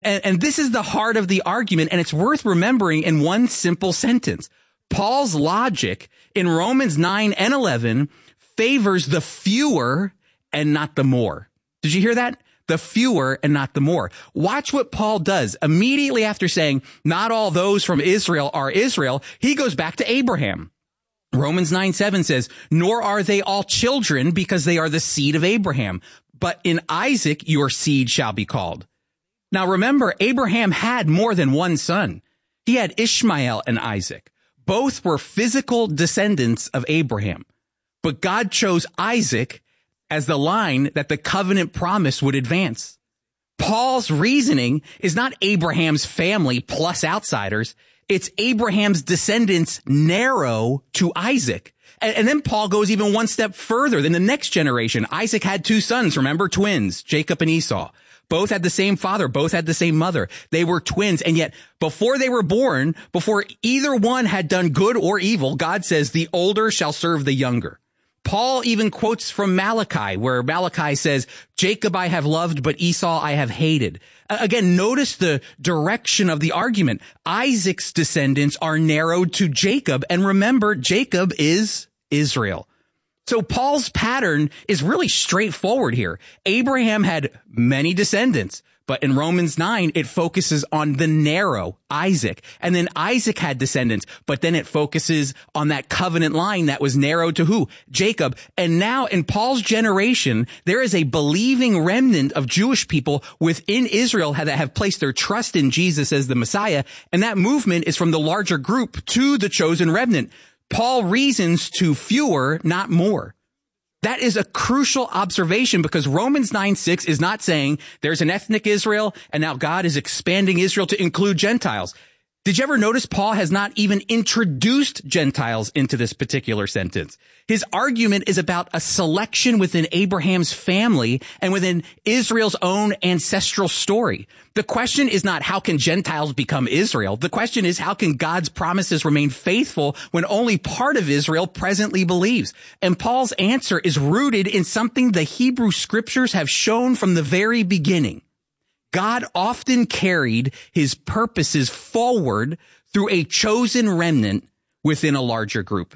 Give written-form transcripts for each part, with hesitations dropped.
And this is the heart of the argument, and it's worth remembering in one simple sentence. Paul's logic in Romans 9 and 11 favors the fewer and not the more. Did you hear that? The fewer and not the more. Watch what Paul does. Immediately after saying, not all those from Israel are Israel, he goes back to Abraham. Romans 9:7 says, nor are they all children because they are the seed of Abraham, but in Isaac your seed shall be called. Now remember, Abraham had more than one son. He had Ishmael and Isaac. Both were physical descendants of Abraham. But God chose Isaac as the line that the covenant promise would advance. Paul's reasoning is not Abraham's family plus outsiders. It's Abraham's descendants narrow to Isaac. And then Paul goes even one step further than the next generation. Isaac had two sons, remember, twins, Jacob and Esau. Both had the same father, both had the same mother. They were twins. And yet before they were born, before either one had done good or evil, God says the older shall serve the younger. Paul even quotes from Malachi, where Malachi says, Jacob I have loved, but Esau I have hated. Again, notice the direction of the argument. Isaac's descendants are narrowed to Jacob. And remember, Jacob is Israel. So Paul's pattern is really straightforward here. Abraham had many descendants, but in Romans 9, it focuses on the narrow Isaac. And then Isaac had descendants, but then it focuses on that covenant line that was narrowed to who? Jacob. And now in Paul's generation, there is a believing remnant of Jewish people within Israel that have placed their trust in Jesus as the Messiah. And that movement is from the larger group to the chosen remnant. Paul reasons to fewer, not more. That is a crucial observation because Romans 9:6 is not saying there's an ethnic Israel and now God is expanding Israel to include Gentiles. Did you ever notice Paul has not even introduced Gentiles into this particular sentence? His argument is about a selection within Abraham's family and within Israel's own ancestral story. The question is not how can Gentiles become Israel? The question is how can God's promises remain faithful when only part of Israel presently believes? And Paul's answer is rooted in something the Hebrew scriptures have shown from the very beginning. God often carried his purposes forward through a chosen remnant within a larger group.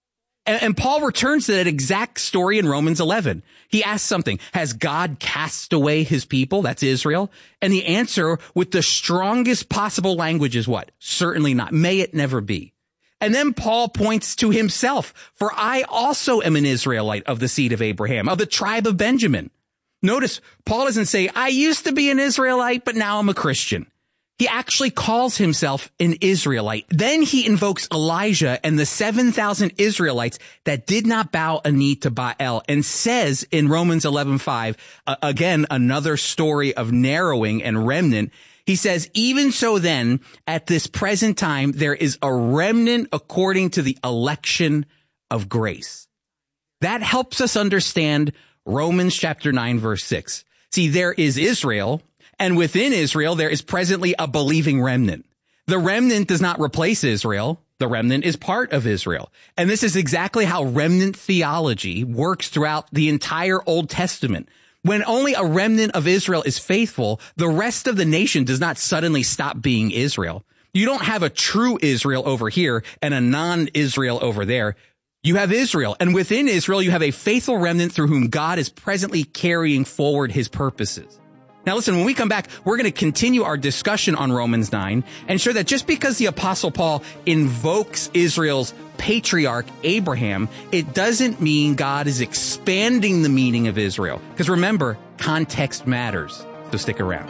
And Paul returns to that exact story in Romans 11. He asks something, has God cast away his people? That's Israel. And the answer with the strongest possible language is what? Certainly not. May it never be. And then Paul points to himself, for I also am an Israelite of the seed of Abraham, of the tribe of Benjamin. Notice, Paul doesn't say, I used to be an Israelite, but now I'm a Christian. He actually calls himself an Israelite. Then he invokes Elijah and the 7,000 Israelites that did not bow a knee to Baal and says in Romans 11:5, again, another story of narrowing and remnant. He says, even so then, at this present time, there is a remnant according to the election of grace. That helps us understand Romans chapter 9, verse 6. See, there is Israel, and within Israel, there is presently a believing remnant. The remnant does not replace Israel. The remnant is part of Israel. And this is exactly how remnant theology works throughout the entire Old Testament. When only a remnant of Israel is faithful, the rest of the nation does not suddenly stop being Israel. You don't have a true Israel over here and a non-Israel over there. You have Israel, and within Israel, you have a faithful remnant through whom God is presently carrying forward his purposes. Now listen, when we come back, we're going to continue our discussion on Romans 9 and show that just because the Apostle Paul invokes Israel's patriarch Abraham, it doesn't mean God is expanding the meaning of Israel. Because remember, context matters. So stick around.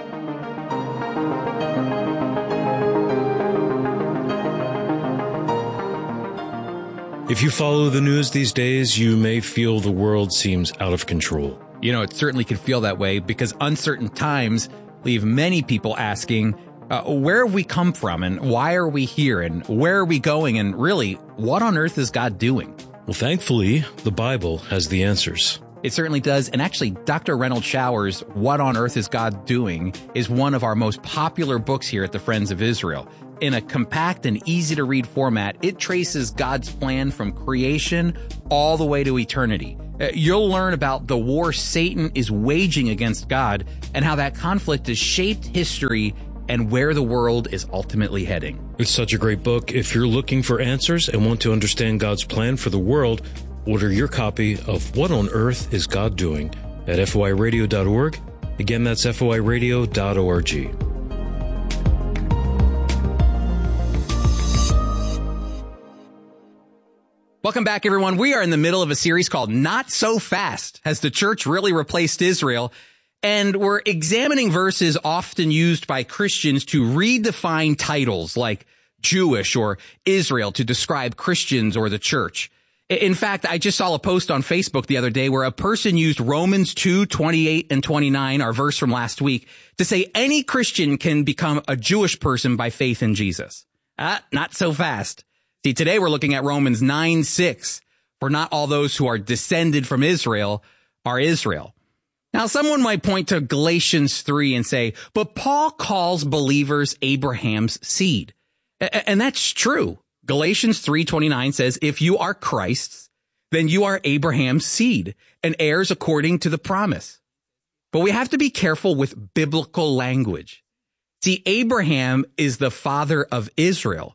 If you follow the news these days, you may feel the world seems out of control. You know, it certainly could feel that way because uncertain times leave many people asking, where have we come from and why are we here and where are we going and really, what on earth is God doing? Well, thankfully, the Bible has the answers. It certainly does. And actually, Dr. Reynold Shower's What on Earth is God Doing is one of our most popular books here at the Friends of Israel. In a compact and easy to read format, it traces God's plan from creation all the way to eternity. You'll learn about the war Satan is waging against God and how that conflict has shaped history and where the world is ultimately heading. It's such a great book. If you're looking for answers and want to understand God's plan for the world, order your copy of What on Earth is God Doing at foiradio.org. Again, that's foiradio.org. Welcome back, everyone. We are in the middle of a series called Not So Fast. Has the church really replaced Israel? And we're examining verses often used by Christians to redefine titles like Jewish or Israel to describe Christians or the church. In fact, I just saw a post on Facebook the other day where a person used Romans 2:28 and 29, our verse from last week, to say any Christian can become a Jewish person by faith in Jesus. Not so fast. See, today we're looking at Romans 9:6. For not all those who are descended from Israel are Israel. Now, someone might point to Galatians 3 and say, but Paul calls believers Abraham's seed. And that's true. Galatians 3:29 says, if you are Christ's, then you are Abraham's seed and heirs according to the promise. But we have to be careful with biblical language. See, Abraham is the father of Israel,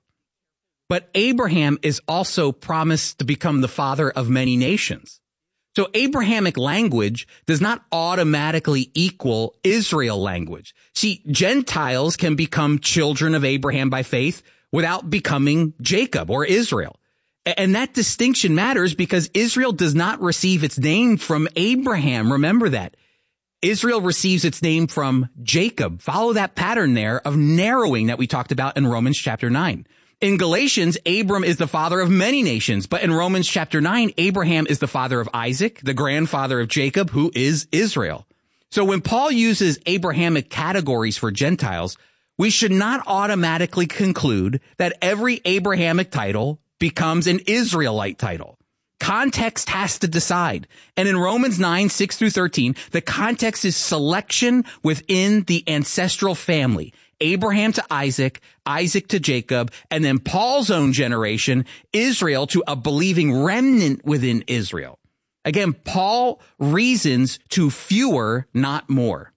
but Abraham is also promised to become the father of many nations. So Abrahamic language does not automatically equal Israel language. See, Gentiles can become children of Abraham by faith without becoming Jacob or Israel. And that distinction matters because Israel does not receive its name from Abraham. Remember that. Israel receives its name from Jacob. Follow that pattern there of narrowing that we talked about in Romans chapter 9. In Galatians, Abram is the father of many nations, but in Romans chapter 9, Abraham is the father of Isaac, the grandfather of Jacob, who is Israel. So when Paul uses Abrahamic categories for Gentiles, we should not automatically conclude that every Abrahamic title becomes an Israelite title. Context has to decide. And in Romans 9:6-13, the context is selection within the ancestral family. Abraham to Isaac, Isaac to Jacob, and then Paul's own generation, Israel, to a believing remnant within Israel. Again, Paul reasons to fewer, not more.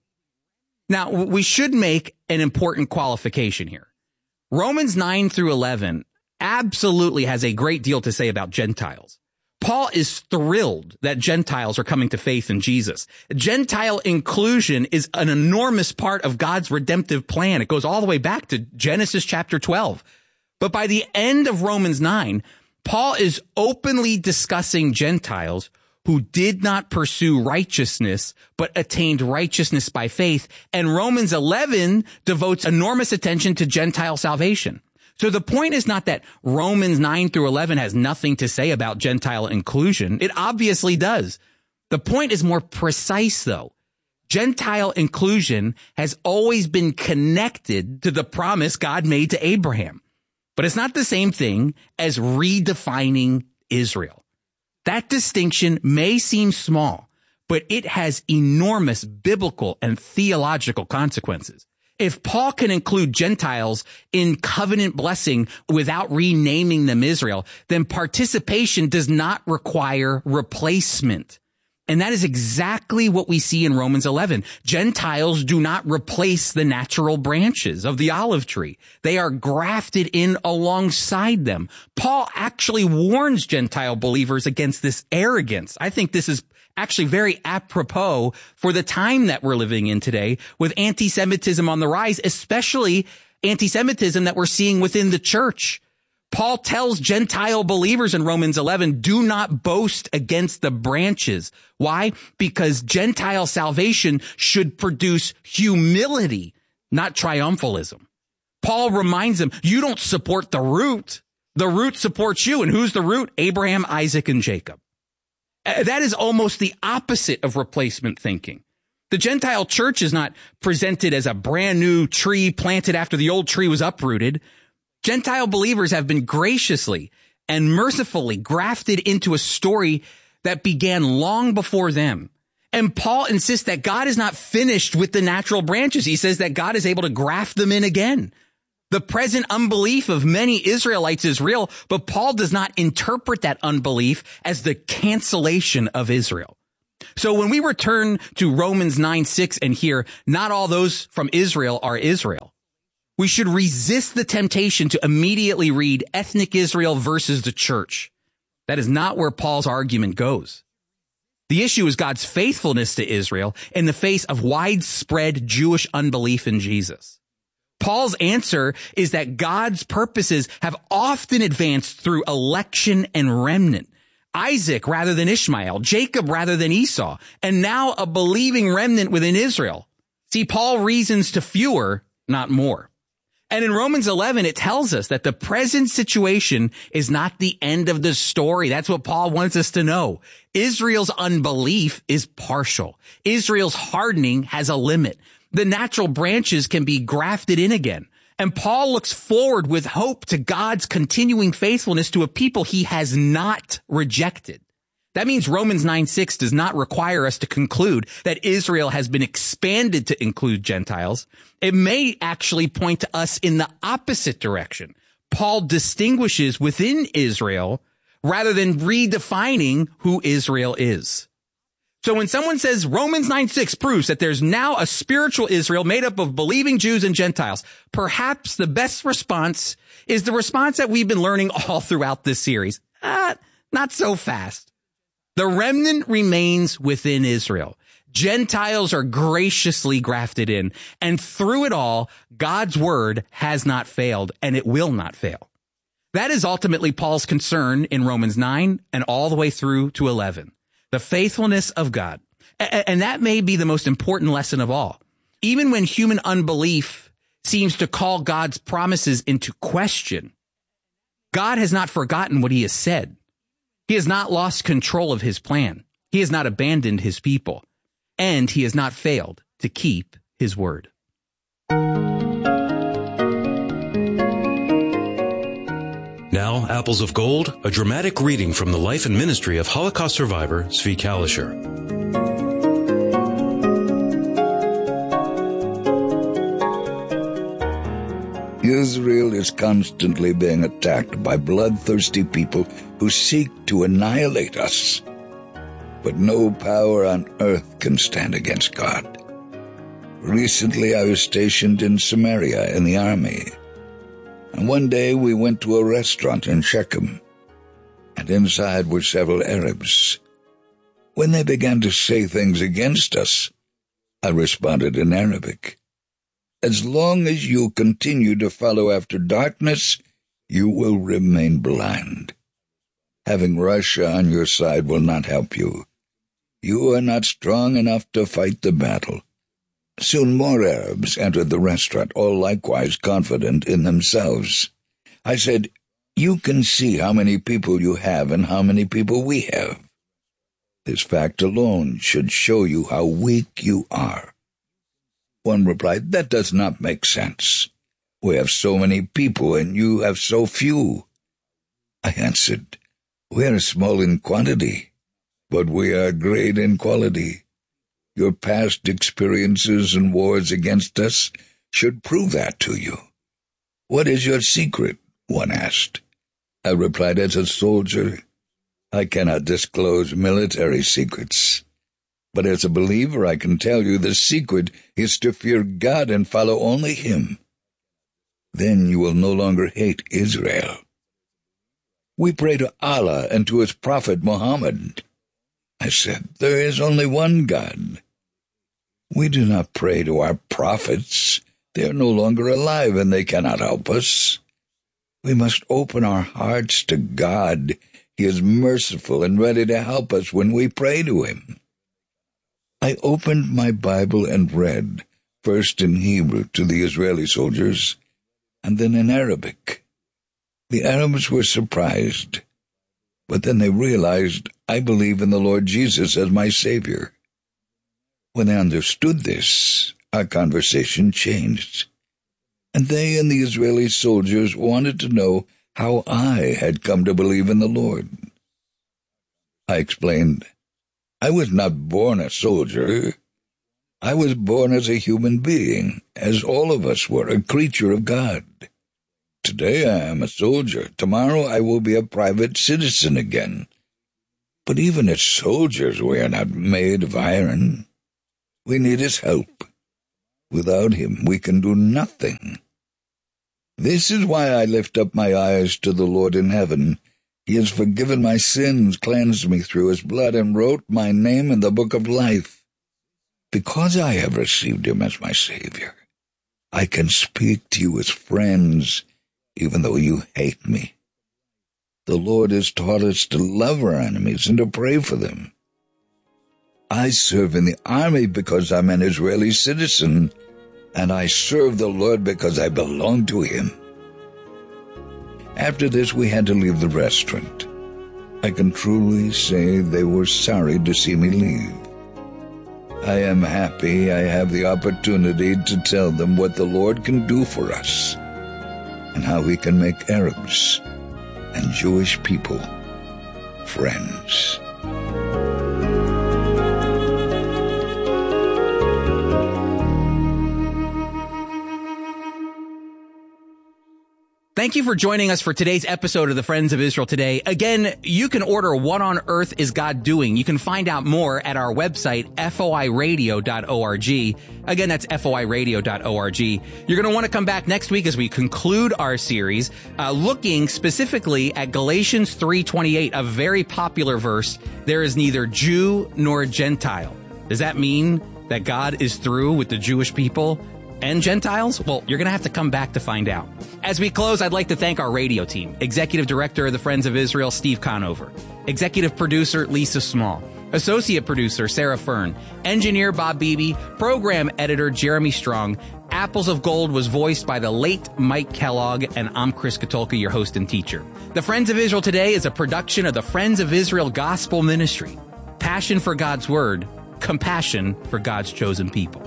Now, we should make an important qualification here. Romans 9-11 absolutely has a great deal to say about Gentiles. Paul is thrilled that Gentiles are coming to faith in Jesus. Gentile inclusion is an enormous part of God's redemptive plan. It goes all the way back to Genesis chapter 12. But by the end of Romans 9, Paul is openly discussing Gentiles who did not pursue righteousness, but attained righteousness by faith. And Romans 11 devotes enormous attention to Gentile salvation. So the point is not that Romans 9-11 has nothing to say about Gentile inclusion. It obviously does. The point is more precise, though. Gentile inclusion has always been connected to the promise God made to Abraham. But it's not the same thing as redefining Israel. That distinction may seem small, but it has enormous biblical and theological consequences. If Paul can include Gentiles in covenant blessing without renaming them Israel, then participation does not require replacement. And that is exactly what we see in Romans 11. Gentiles do not replace the natural branches of the olive tree. They are grafted in alongside them. Paul actually warns Gentile believers against this arrogance. I think this is actually very apropos for the time that we're living in today with anti-Semitism on the rise, especially anti-Semitism that we're seeing within the church. Paul tells Gentile believers in Romans 11, do not boast against the branches. Why? Because Gentile salvation should produce humility, not triumphalism. Paul reminds them, you don't support the root. The root supports you. And who's the root? Abraham, Isaac, and Jacob. That is almost the opposite of replacement thinking. The Gentile church is not presented as a brand new tree planted after the old tree was uprooted. Gentile believers have been graciously and mercifully grafted into a story that began long before them. And Paul insists that God is not finished with the natural branches. He says that God is able to graft them in again. The present unbelief of many Israelites is real, but Paul does not interpret that unbelief as the cancellation of Israel. So when we return to Romans 9:6 and hear, not all those from Israel are Israel, we should resist the temptation to immediately read ethnic Israel versus the church. That is not where Paul's argument goes. The issue is God's faithfulness to Israel in the face of widespread Jewish unbelief in Jesus. Paul's answer is that God's purposes have often advanced through election and remnant. Isaac rather than Ishmael, Jacob rather than Esau, and now a believing remnant within Israel. See, Paul reasons to fewer, not more. And in Romans 11, it tells us that the present situation is not the end of the story. That's what Paul wants us to know. Israel's unbelief is partial. Israel's hardening has a limit. The natural branches can be grafted in again. And Paul looks forward with hope to God's continuing faithfulness to a people he has not rejected. That means Romans 9:6 does not require us to conclude that Israel has been expanded to include Gentiles. It may actually point to us in the opposite direction. Paul distinguishes within Israel rather than redefining who Israel is. So when someone says Romans 9:6 proves that there's now a spiritual Israel made up of believing Jews and Gentiles, perhaps the best response is the response that we've been learning all throughout this series. Not so fast. The remnant remains within Israel. Gentiles are graciously grafted in, and through it all, God's word has not failed, and it will not fail. That is ultimately Paul's concern in Romans 9 and all the way through to 11. The faithfulness of God. And that may be the most important lesson of all. Even when human unbelief seems to call God's promises into question, God has not forgotten what he has said. He has not lost control of his plan. He has not abandoned his people. And he has not failed to keep his word. Now, Apples of Gold, a dramatic reading from the life and ministry of Holocaust survivor Zvi Kalisher. Israel is constantly being attacked by bloodthirsty people who seek to annihilate us. But no power on earth can stand against God. Recently, I was stationed in Samaria in the army. And one day we went to a restaurant in Shechem, and inside were several Arabs. When they began to say things against us, I responded in Arabic. As long as you continue to follow after darkness, you will remain blind. Having Russia on your side will not help you. You are not strong enough to fight the battle. Soon more Arabs entered the restaurant, all likewise confident in themselves. I said, "You can see how many people you have and how many people we have. This fact alone should show you how weak you are." One replied, "That does not make sense. We have so many people and you have so few." I answered, "We are small in quantity, but we are great in quality. Your past experiences and wars against us should prove that to you." "What is your secret?" one asked. I replied, "As a soldier, I cannot disclose military secrets. But as a believer, I can tell you the secret is to fear God and follow only Him. Then you will no longer hate Israel. We pray to Allah and to His Prophet Muhammad." I said, "There is only one God." "We do not pray to our prophets. They are no longer alive and they cannot help us. We must open our hearts to God. He is merciful and ready to help us when we pray to Him." I opened my Bible and read, first in Hebrew to the Israeli soldiers, and then in Arabic. The Arabs were surprised, but then they realized I believe in the Lord Jesus as my Savior. When they understood this, our conversation changed, and they and the Israeli soldiers wanted to know how I had come to believe in the Lord. I explained, "I was not born a soldier. I was born as a human being, as all of us were, a creature of God. Today I am a soldier. Tomorrow I will be a private citizen again. But even as soldiers, we are not made of iron. We need his help. Without him, we can do nothing. This is why I lift up my eyes to the Lord in heaven. He has forgiven my sins, cleansed me through his blood, and wrote my name in the book of life. Because I have received him as my Savior, I can speak to you as friends, even though you hate me. The Lord has taught us to love our enemies and to pray for them. I serve in the army because I'm an Israeli citizen, and I serve the Lord because I belong to him. After this, we had to leave the restaurant. I can truly say they were sorry to see me leave. I am happy I have the opportunity to tell them what the Lord can do for us and how he can make Arabs and Jewish people friends. Thank you for joining us for today's episode of the Friends of Israel Today. Again, you can order What on Earth is God Doing? You can find out more at our website, foiradio.org. Again, that's foiradio.org. You're going to want to come back next week as we conclude our series, looking specifically at Galatians 3:28, a very popular verse. There is neither Jew nor Gentile. Does that mean that God is through with the Jewish people and Gentiles? Well, you're going to have to come back to find out. As we close, I'd like to thank our radio team. Executive Director of the Friends of Israel, Steve Conover. Executive Producer, Lisa Small. Associate Producer, Sarah Fern. Engineer, Bob Beebe. Program Editor, Jeremy Strong. Apples of Gold was voiced by the late Mike Kellogg, and I'm Chris Katulka, your host and teacher. The Friends of Israel Today is a production of the Friends of Israel Gospel Ministry. Passion for God's Word, compassion for God's chosen people.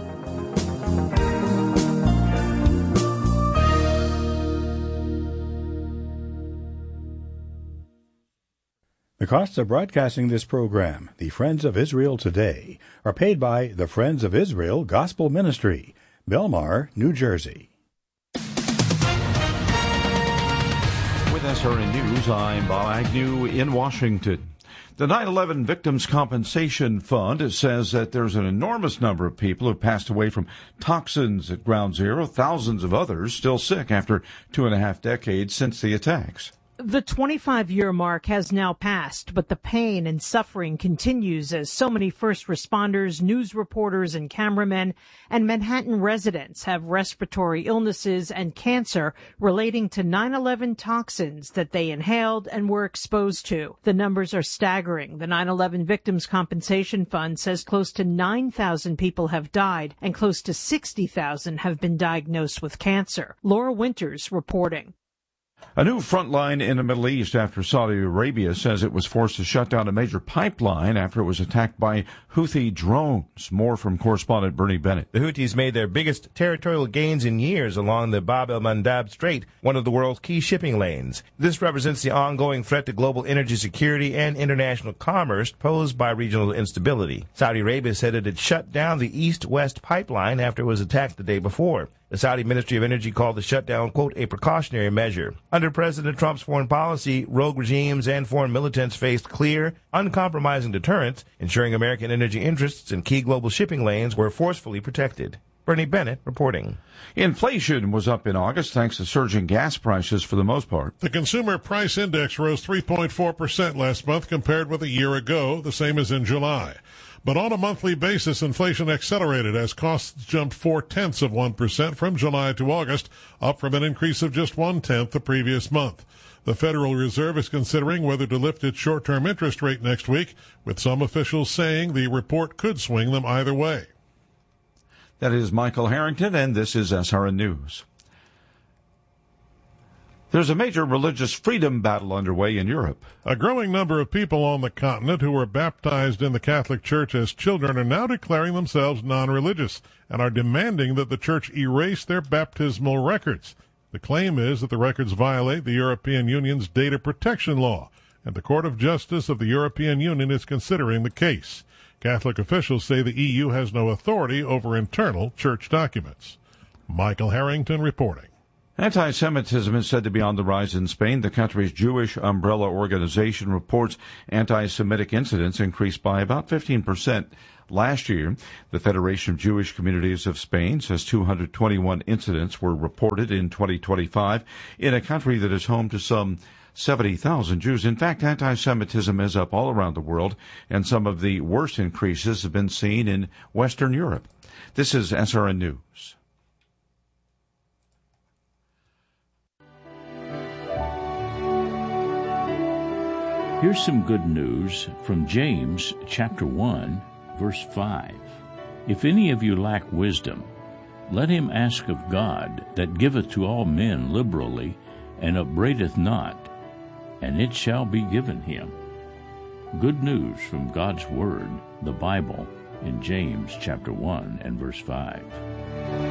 The costs of broadcasting this program, The Friends of Israel Today, are paid by the Friends of Israel Gospel Ministry, Belmar, New Jersey. With SRN News, I'm Bob Agnew in Washington. The 9/11 Victims' Compensation Fund says that there's an enormous number of people who have passed away from toxins at Ground Zero, thousands of others still sick after 2.5 decades since the attacks. The 25-year mark has now passed, but the pain and suffering continues as so many first responders, news reporters, and cameramen and Manhattan residents have respiratory illnesses and cancer relating to 9/11 toxins that they inhaled and were exposed to. The numbers are staggering. The 9/11 Victims' Compensation Fund says close to 9,000 people have died and close to 60,000 have been diagnosed with cancer. Laura Winters reporting. A new front line in the Middle East after Saudi Arabia says it was forced to shut down a major pipeline after it was attacked by Houthi drones. More from correspondent Bernie Bennett. The Houthis made their biggest territorial gains in years along the Bab el-Mandab Strait, one of the world's key shipping lanes. This represents the ongoing threat to global energy security and international commerce posed by regional instability. Saudi Arabia said it had shut down the east-west pipeline after it was attacked the day before. The Saudi Ministry of Energy called the shutdown, quote, a precautionary measure. Under President Trump's foreign policy, rogue regimes and foreign militants faced clear, uncompromising deterrence, ensuring American energy interests in key global shipping lanes were forcefully protected. Bernie Bennett reporting. Inflation was up in August thanks to surging gas prices for the most part. The Consumer Price Index rose 3.4% last month compared with a year ago, the same as in July. But on a monthly basis, inflation accelerated as costs jumped 0.4% from July to August, up from an increase of just 0.1% the previous month. The Federal Reserve is considering whether to lift its short-term interest rate next week, with some officials saying the report could swing them either way. That is Michael Harrington, and this is SRN News. There's a major religious freedom battle underway in Europe. A growing number of people on the continent who were baptized in the Catholic Church as children are now declaring themselves non-religious and are demanding that the Church erase their baptismal records. The claim is that the records violate the European Union's data protection law, and the Court of Justice of the European Union is considering the case. Catholic officials say the EU has no authority over internal church documents. Michael Harrington reporting. Anti-Semitism is said to be on the rise in Spain. The country's Jewish umbrella organization reports anti-Semitic incidents increased by about 15% last year. The Federation of Jewish Communities of Spain says 221 incidents were reported in 2025 in a country that is home to some 70,000 Jews. In fact, anti-Semitism is up all around the world, and some of the worst increases have been seen in Western Europe. This is SRN News. Here's some good news from James chapter 1, verse 5. If any of you lack wisdom, let him ask of God, that giveth to all men liberally, and upbraideth not, and it shall be given him. Good news from God's Word, the Bible, in James chapter 1 and verse 5.